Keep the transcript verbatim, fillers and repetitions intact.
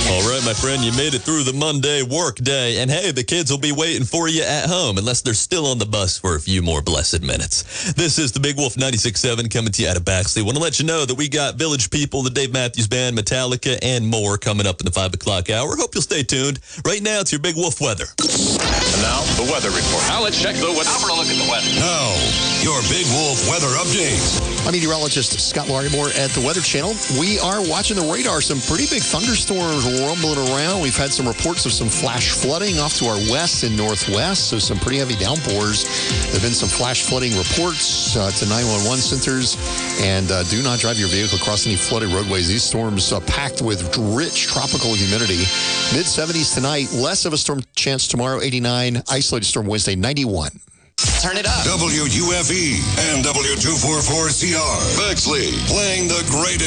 All right, my friend, you made it through the Monday work day. And hey, the kids will be waiting for you at home unless they're still on the bus for a few more blessed minutes. This is the Big Wolf ninety-six point seven coming to you out of Baxley. Want to let you know that we got Village People, the Dave Matthews Band, Metallica, and more coming up in the five o'clock hour. Hope you'll stay tuned. Right now, it's your Big Wolf weather. And now, the weather report. Now let's check the weather. Now for a look at the weather. Now, your Big Wolf weather update. I'm meteorologist Scott Larrymore at the Weather Channel. We are watching the radar. Some pretty big thunderstorms rumbling around. We've had some reports of some flash flooding off to our west and northwest, so some pretty heavy downpours. There have been some flash flooding reports uh, to nine one one centers, and uh, do not drive your vehicle across any flooded roadways. These storms uh, packed with rich tropical humidity. mid seventies tonight, less of a storm chance tomorrow, eighty-nine. Isolated storm Wednesday, ninety-one. Turn it up. W U F E and W two forty-four C R. Bexley, playing the greatest.